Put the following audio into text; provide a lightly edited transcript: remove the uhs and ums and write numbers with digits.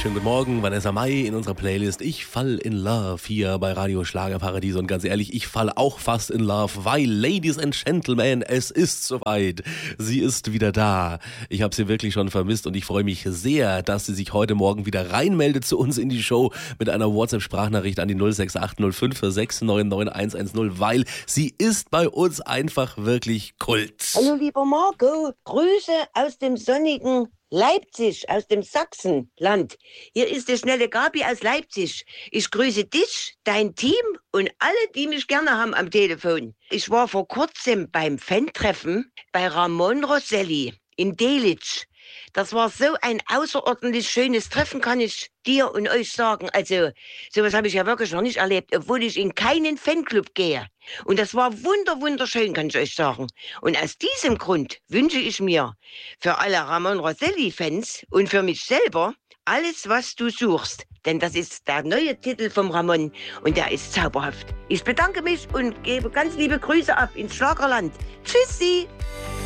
Schönen guten Morgen, Vanessa Mai in unserer Playlist Ich fall in Love hier bei Radio Schlagerparadies. Und ganz ehrlich, ich falle auch fast in Love, weil, Ladies and Gentlemen, es ist soweit. Sie ist wieder da. Ich habe sie wirklich schon vermisst und ich freue mich sehr, dass sie sich heute Morgen wieder reinmeldet zu uns in die Show mit einer WhatsApp-Sprachnachricht an die 06805 699 110, weil sie ist bei uns einfach wirklich Kult. Hallo lieber Marco, Grüße aus dem sonnigen Leipzig, aus dem Sachsenland. Hier ist die schnelle Gabi aus Leipzig. Ich grüße dich, dein Team und alle, die mich gerne haben am Telefon. Ich war vor kurzem beim Fan-Treffen bei Ramon Rosselli in Delitzsch. Das war so ein außerordentlich schönes Treffen, kann ich dir und euch sagen. Also, sowas habe ich ja wirklich noch nicht erlebt, obwohl ich in keinen Fanclub gehe. Und das war wunderschön, kann ich euch sagen. Und aus diesem Grund wünsche ich mir für alle Ramon Rosselli-Fans und für mich selber alles, was du suchst. Denn das ist der neue Titel vom Ramon und der ist zauberhaft. Ich bedanke mich und gebe ganz liebe Grüße ab ins Schlagerland. Tschüssi!